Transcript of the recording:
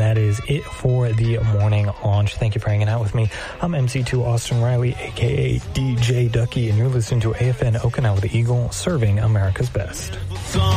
that is it for the morning launch. Thank you for hanging out with me. I'm MC2 Austin Riley, a.k.a. DJ Ducky, and you're listening to AFN Okinawa the Eagle, serving America's best.